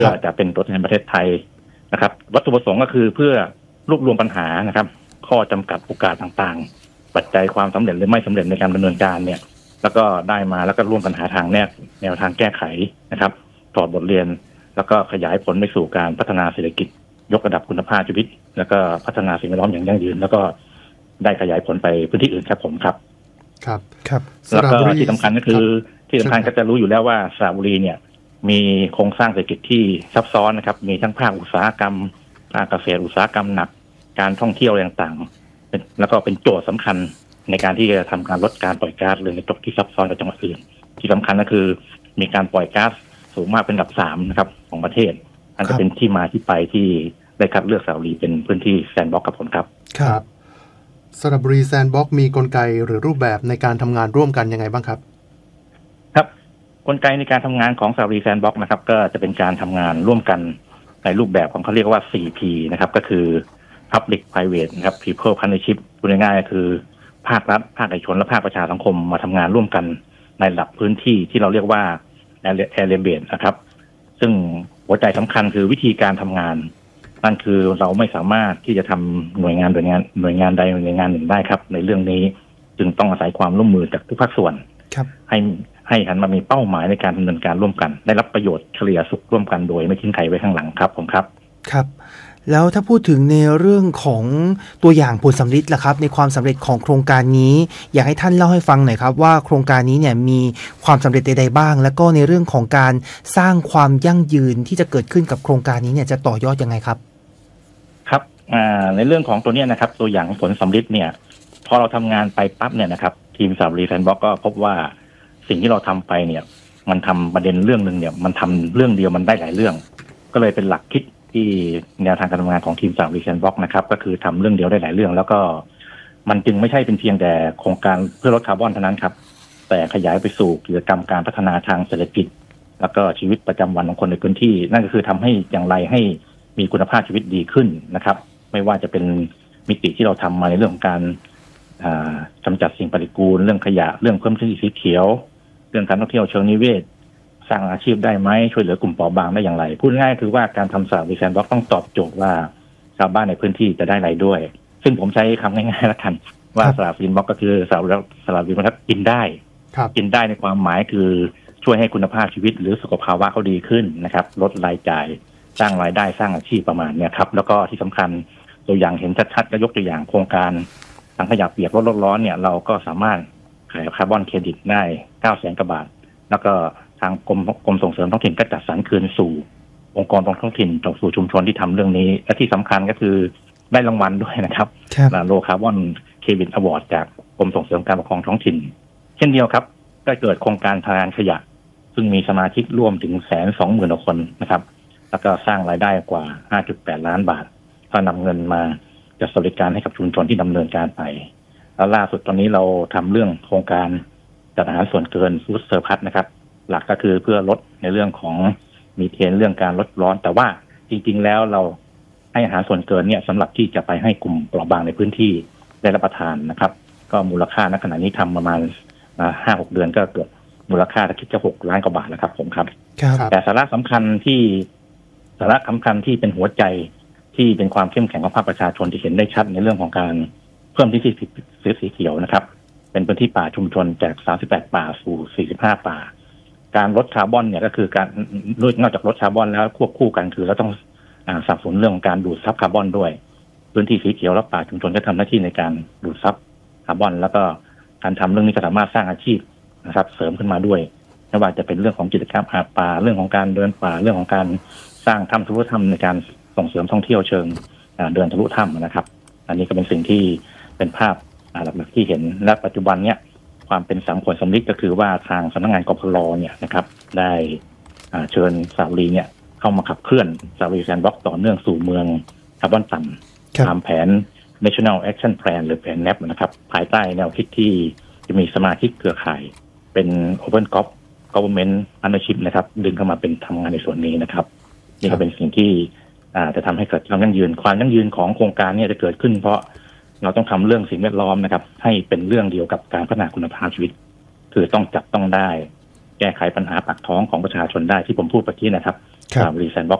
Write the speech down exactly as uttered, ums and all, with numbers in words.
พื่อจะเป็นตัวแทนประเทศไทยนะครับวัตถุประสงค์ก็คือเพื่อรวบรวมปัญหานะครับข้อจำกัดโอกาสต่างๆปัจจัยความสำเร็จหรือไม่สำเร็จในการดำเนินการเนี่ยแล้วก็ได้มาแล้วก็ร่วมปัญหาทางแนวแนวทางแก้ไขนะครับถอดบทเรียนแล้วก็ขยายผลไปสู่การพัฒนาเศรษฐกิจยกระดับคุณภาพชีวิตแล้วก็พัฒนาสิ่งแวดล้อมอย่างยั่งยืนแล้วก็ได้ขยายผลไปพื้นที่อื่นครับผมครับครับครับแล้วก็ที่สำคัญก็คือที่สำคัญก็จะรู้อยู่แล้วว่าสระบุรีเนี่ยมีโครงสร้างเศรษฐกิจที่ซับซ้อนนะครับมีทั้งภาคอุตสาหกรรมภาคเกษตรอุตสาหกรรมหนักการท่องเที่ยวอะไรต่างๆแล้วก็เป็นโจทย์สำคัญในการที่จะทำการลดการปล่อยก๊าซเรือนกระจกที่ซับซ้อนกับจังหวัดอื่นที่สำคัญก็คือมีการปล่อยก๊าซสูงมากเป็นอันดับสามนะครับของประเทศอันจะเป็นที่มาที่ไปที่ได้คัดเลือกสระบุรีเป็นพื้นที่แซนด์บ็อกซ์กับผมครับครับสระบุรีแซนด์บ็อกซ์มีกลไกหรือรูปแบบในการทำงานร่วมกันยังไงบ้างครับครับกลไกในการทำงานของสระบุรีแซนด์บ็อกซ์นะครับก็จะเป็นการทำงานร่วมกันในรูปแบบของเขาเรียกว่า โฟร์ พี นะครับก็คือ Public Private นะครับ People Partnership พูดง่ายๆก็คือภาครัฐภาคเอกชนและภาคประชาสังคมมาทำงานร่วมกันในระดับพื้นที่ที่เราเรียกว่า Area Based นะครับซึ่งหัวใจสำคัญคือวิธีการทำงานนั่นคือเราไม่สามารถที่จะทำหน่วยงานหน่วยงานหน่วยงานใดหน่วยงานหนึ่งได้ครับในเรื่องนี้จึงต้องอาศัยความร่วมมือจากทุกภาคส่วนให้ให้หันมามีเป้าหมายในการดำเนินการร่วมกันได้รับประโยชน์เฉลี่ยสุขร่วมกันโดยไม่ทิ้งใครไว้ข้างหลังครับผมครับครับแล้วถ้าพูดถึงในเรื่องของตัวอย่างผลสำเร็จล่ะครับในความสำเร็จของโครงการนี้อยากให้ท่านเล่าให้ฟังหน่อยครับว่าโครงการนี้เนี่ยมีความสำเร็จใดๆบ้างแล้วก็ในเรื่องของการสร้างความยั่งยืนที่จะเกิดขึ้นกับโครงการนี้เนี่ยจะต่อยอดยังไงครับครับในเรื่องของตัวนี้นะครับตัวอย่างผลสำเร็จเนี่ยพอเราทำงานไปปั๊บเนี่ยนะครับทีมสระบุรีแซนด์บ็อกซ์ก็พบว่าสิ่งที่เราทำไปเนี่ยมันทำประเด็นเรื่องนึงเนี่ยมันทำเรื่องเดียวมันได้หลายเรื่องก็เลยเป็นหลักคิดที่แนวทางการทำงานของทีมสระบุรีแซนด์บ็อกซ์นะครับก็คือทำเรื่องเดียวได้หลายเรื่องแล้วก็มันจึงไม่ใช่เป็นเพียงแต่โครงการเพื่อลดคาร์บอนเท่านั้นครับแต่ขยายไปสู่กิจกรรมการพัฒนาทางเศรษฐกิจแล้วก็ชีวิตประจำวันของคนในพื้นที่นั่นก็คือทำให้อย่างไรให้มีคุณภาพชีวิตดีขึ้นนะครับไม่ว่าจะเป็นมิติที่เราทำมาในเรื่องของการกำจัดสิ่งปฏิกูลเรื่องขยะเรื่องเพิ่มพื้นที่สีเขียวเรื่องการท่องเที่ยวเชิงนิเวศสร้างอาชีพได้ไหมช่วยเหลือกลุ่มเปราะบางได้อย่างไรพูดง่ายคือว่าการทำสระบุรีแซนด์บ็อกซ์ต้องตอบโจทย์ว่าชาวบ้านในพื้นที่จะได้อะไรด้วยซึ่งผมใช้คำง่ายๆแล้วกันว่าสระบุรีแซนด์บ็อกซ์ก็คือสระบุรีสระบุรีมันกินได้กินได้ในความหมายคือช่วยให้คุณภาพชีวิตหรือสุขภาวะเขาดีขึ้นนะครับลดรายจ่ายสร้างรายได้สร้างอาชีพประมาณนี้ครับแล้วก็ที่สำคัญตัวอย่างเห็นชัดๆก็ยกตัวอย่างโครงการถังขยะเปียกลดโลกร้อนเนี่ยเราก็สามารถขายคาร์บอนเครดิตได้เก้าแสนกว่าบาทแล้วก็ทางกรมกรมส่งเสริมท้องถิ่นก็จัดสรรคืนสู่องค์กรท้องถิ่นสู่ชุมชนที่ทำเรื่องนี้และที่สำคัญก็คือได้รางวัลด้วยนะครับโลคาร์บอนเครดิตอวอร์ดจากกรมส่งเสริมการปกครองท้องถิ่นเช่นเดียวครับก็เกิดโครงการทางขยะซึ่งมีสมาชิกร่วมถึงแสนสองหมื่นคนนะครับแล้วก็สร้างรายได้กว่า ห้าจุดแปด ล้านบาทก็นำเงินมาจัดสวัสดิการให้กับชุมชนที่ดำเนินการไปแล้วล่าสุดตอนนี้เราทำเรื่องโครงการจัดอาหารส่วนเกินฟู้ดเซอร์พัสนะครับหลักก็คือเพื่อลดในเรื่องของมีเทรนเรื่องการลดร้อนแต่ว่าจริงๆแล้วเราให้อาหารส่วนเกินเนี่ยสำหรับที่จะไปให้กลุ่มเปราะบางในพื้นที่ได้รับประทานนะครับก็มูลค่าณขณะนี้ทำประมาณ ห้าหก เดือนก็เกือบมูลค่าถ้าคิดจะหกล้านกว่าบาทแล้วครับผมครับแต่สาระสำคัญที่สาระสำคัญที่เป็นหัวใจที่เป็นความเข้มแข็งของภาคประชาชนที่เห็นได้ชัดในเรื่องของการเพิ่มที่สีสีเขียวนะครับเป็นพื้นที่ป่าชุมชนจากสามสิบแปดป่าสู่สี่สิบห้าป่าการลดคาร์บอนเนี่ยก็คือการนอกจากลดคาร์บอนแล้วควบคู่กันคือเราต้องสนับสนุนเรื่องของการดูดซับคาร์บอนด้วยพื้นที่สีเขียวและป่าชุมชนก็ทำหน้าที่ในการดูดซับคาร์บอนแล้วก็การทำเรื่องนี้ก็สามารถสร้างอาชีพนะครับเสริมขึ้นมาด้วยไม่ว่าจะเป็นเรื่องของกิจกรรมอาป่าเรื่องของการเดินป่าเรื่องของการสร้างถ้ำทะลุถ้ำในการส่งเสริมท่องเที่ยวเชิงเดินทะลุถ้ำนะครับอันนี้ก็เป็นสิ่งที่เป็นภาพหลักๆที่เห็นและปัจจุบันเนี้ยความเป็นสังผลสำลิดก็คือว่าทางสำนักงานกพลเนี่ยนะครับได้เชิญสระบุรีเนี่ยเข้ามาขับเคลื่อนสระบุรีแซนด์บ็อกซ์ต่อเนื่องสู่เมืองคาร์บอนต่ำตามแผน National Action Plan หรือแผน เอ็น อี พี นะครับภายใต้แนวคิดที่จะมีสมาชิกเครือข่ายเป็น Open Government Partnership นะครับดึงเข้ามาเป็นทำงานในส่วนนี้นะครับนี่ก็เป็นสิ่งที่จะทำให้เกิดความยั่งยืนความยั่งยืนของโครงการนี้จะเกิดขึ้นเพราะเราต้องทำเรื่องสิ่งแวดล้อมนะครับให้เป็นเรื่องเดียวกับการพัฒนาคุณภาพชีวิตคือต้องจับต้องได้แก้ไขปัญหาปากท้องของประชาชนได้ที่ผมพูดเมื่อกี้นะครับสระบุรีแซนด์บ็อก